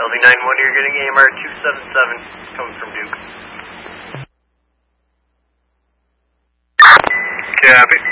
LV91, you're getting AMR 277 coming from Duke. Copy.